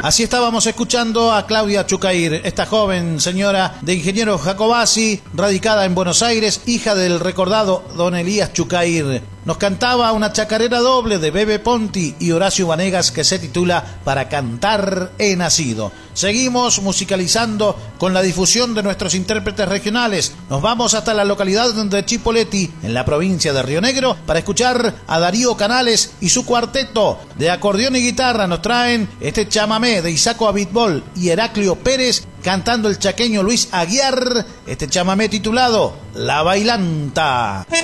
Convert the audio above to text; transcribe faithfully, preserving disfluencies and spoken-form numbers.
Así estábamos escuchando a Claudia Chucair, esta joven señora de ingeniero Jacobasi, radicada en Buenos Aires, hija del recordado don Elías Chucair. Nos cantaba una chacarera doble de Bebe Ponti y Horacio Vanegas que se titula Para cantar he nacido. Seguimos musicalizando con la difusión de nuestros intérpretes regionales. Nos vamos hasta la localidad de Chipoleti, en la provincia de Río Negro, para escuchar a Darío Canales y su cuarteto de acordeón y guitarra. Nos traen este chamamé de Isaco Abitbol y Heraclio Pérez, cantando el chaqueño Luis Aguiar, este chamamé titulado La Bailanta.